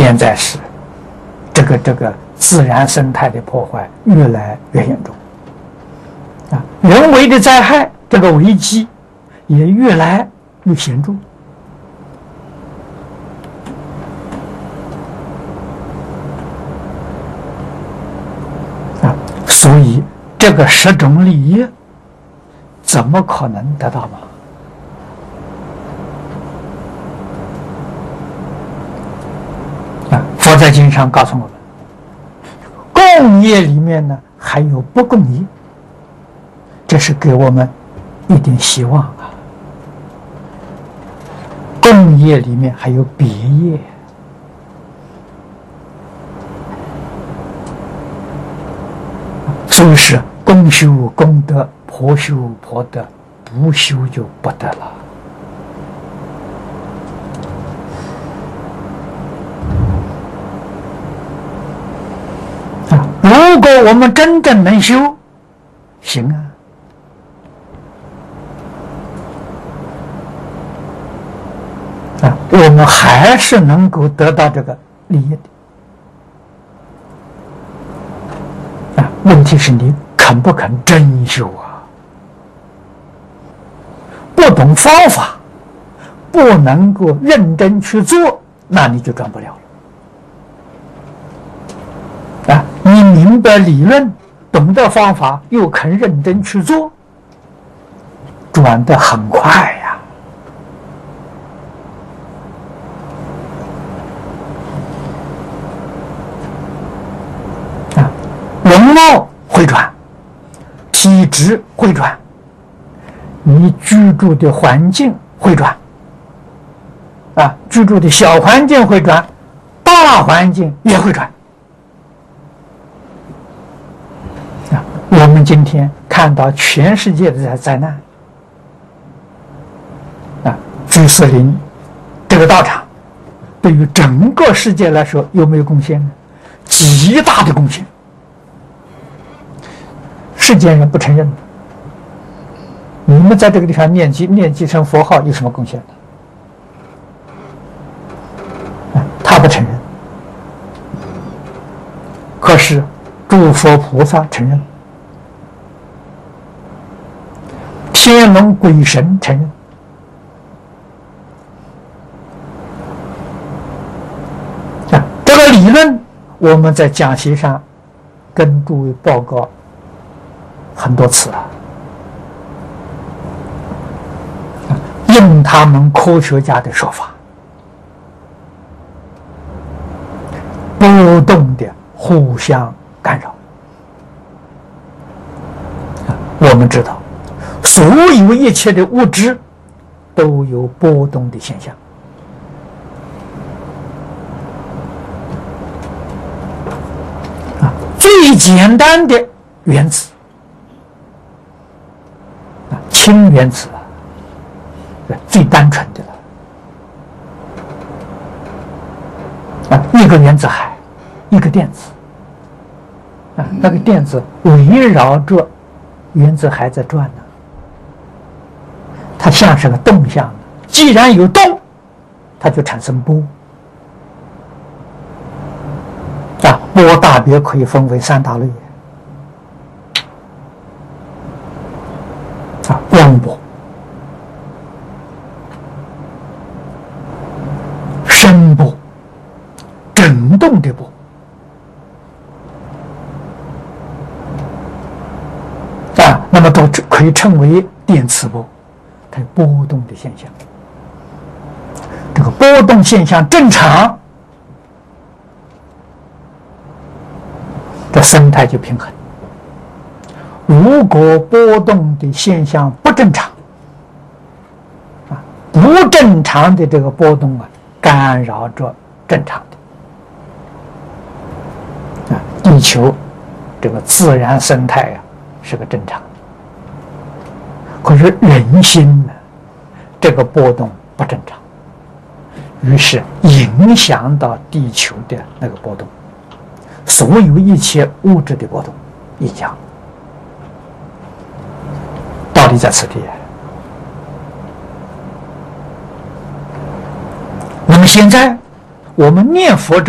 现在是这个自然生态的破坏越来越严重啊，人为的灾害这个危机也越来越显著啊，所以这个十种利益怎么可能得到吗？佛在经上告诉我们，共业里面呢还有不共业，这是给我们一点希望啊。共业里面还有别业，所以是公修功德，婆修婆德，不修就不得了。如果我们真正能修，行啊，我们还是能够得到这个利益的啊。问题是你肯不肯真修啊？不懂方法，不能够认真去做，那你就转不了了。你明白理论，懂得方法，又肯认真去做，转得很快呀。容貌会转，体质会转，你居住的环境会转，居住的小环境会转，大环境也会转。我们今天看到全世界的灾难居士林这个道场对于整个世界来说有没有贡献呢？极大的贡献，世间人不承认。你们在这个地方念几声佛号有什么贡献呢？他不承认，可是诸佛菩萨承认，天龙鬼神承认，这个理论我们在讲席上跟诸位报告很多次用他们科学家的说法，波动的互相干扰。我们知道所有一切的物质都有波动的现象最简单的原子氢原子最单纯的了一个原子海，一个电子那个电子围绕着原子还在转呢，它像是个动向的，既然有动，它就产生波波大别可以分为三大类光波、声波、振动的波那么都可以称为电磁波，它有波动的现象。这个波动现象正常，这生态就平衡。如果波动的现象不正常不正常的这个波动干扰着正常的地球这个自然生态是个正常的，可是人心呢，这个波动不正常，于是影响到地球的那个波动，所有一切物质的波动一样。道理在此地。那么现在我们念佛者